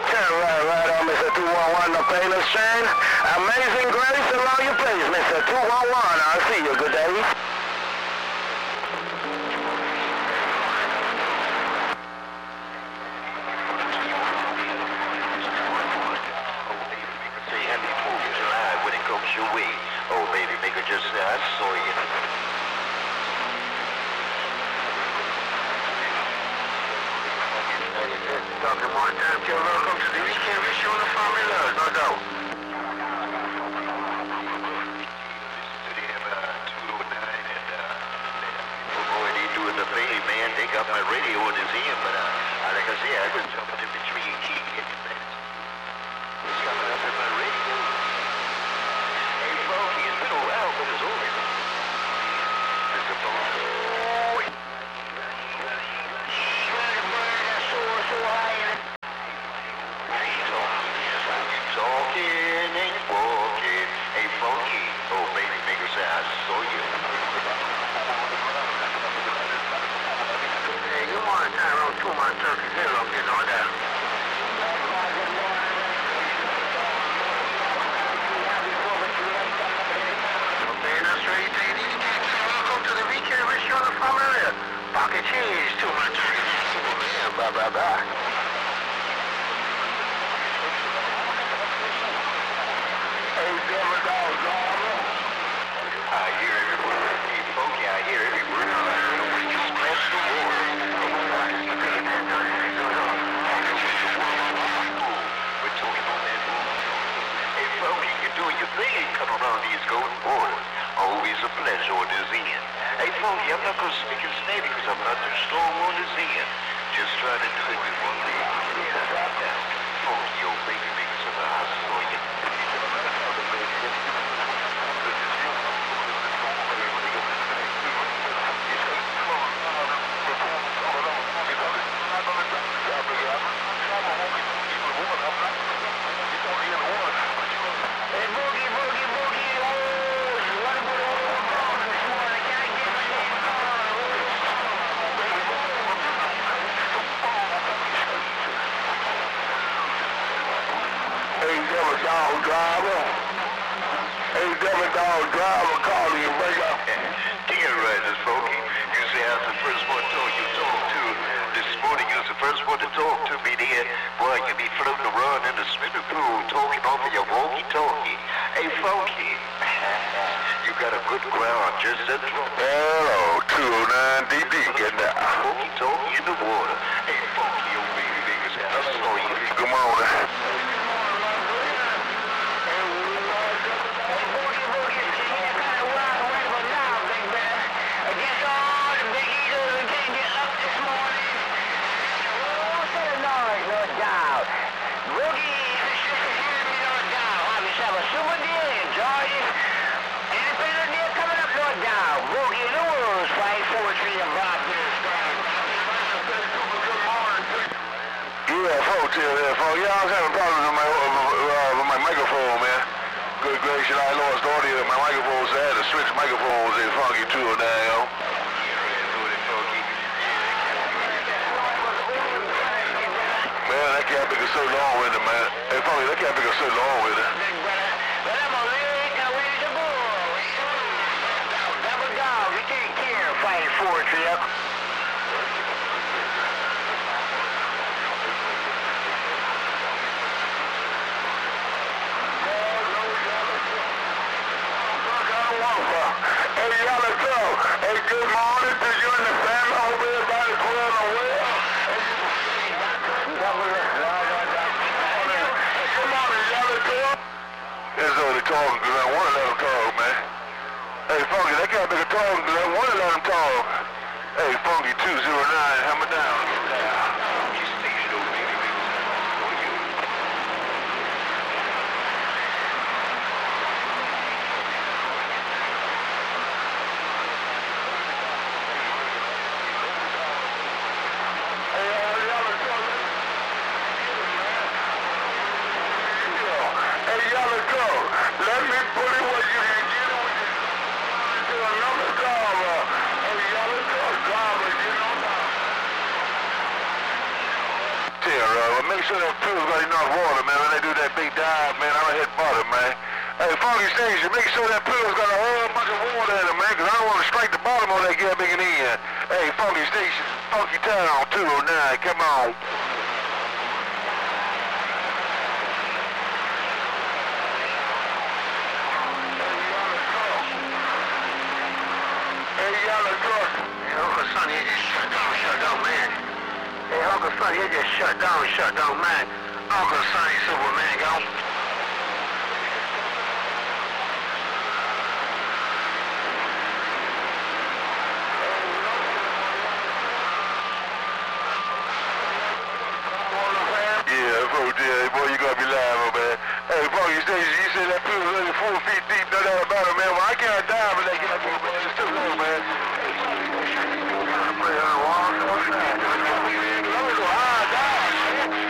Right on, Mr. 211, the famous chain. Amazing grace along your face, Mr. 211. I'll see you. Good day. Your way. Oh, baby, make her just say, I saw you. Talking more time, you're welcome to the weekend. Wish you on the family love, no doubt. They doing the thing, man. They got my radio in his ear, but like I said, I was jumping in between key and it's coming up in my radio. Pocket cheese, too much. Yeah, blah, blah, blah. Hey, Denver dog, drama. I hear every word. Hey, Funky, I hear every word. We just bless the war. We're talking on that war. Hey, Funky, you're doing your thing. Come around these golden borders. Always a pleasure on this end. Hey, Funky, I'm not going to speak his name because I'm not too strong on his end. Just trying to do it with one leg. Funky, your baby makes a I saw you. Hey, Boogie, Boogie, Boogie, dog driver. Hey, Devil dog driver, call you, bring up. Dear Riders, Funky, you say I was the first one you talked to. This morning you was the first one to talk to me there. Boy, you be floating around in the swimming pool, talking off of your walkie-talkie. Hey, Funky, you got a good ground, just a hello, 209 DD, getting that walkie-talkie in the water. Hey, Funky, your baby niggas, I saw you. Good morning. Yeah, I was having problems with my microphone, man. Good gracious, I lost audio in my microphone, so I had to switch microphones in Funky 209, yo. Man, that cat nigga so long with it, man. Hey, Funky, that cat nigga so long with it. Double dog, we can't care fighting forestry up. Hey, y'all, let's go. Hey, good morning to you and the family. I hope everybody's well and well. Good morning, y'all, let's go. That's only talking because I want to let him talk, man. Hey, Funky, that guy nigga talking because I want to let him talk. Hey, Funky 209, hammer down. Let me put it where you can get it with you to another driver. Hey, y'all, let's go, driver, you know. Well, make sure that pool's got enough water, man. When they do that big dive, man, I don't hit bottom, man. Hey, Funky Station, make sure that pool's got a whole bunch of water in it, man, because I don't want to strike the bottom on that gear big end. Hey, Funky Station, Funky Town, 209, come on. Hey, Yellow Truck. Hey, Uncle Sonny, it just shut down, man. Hey, Uncle Sonny, it just shut down, man. Uncle Sonny, Superman, go.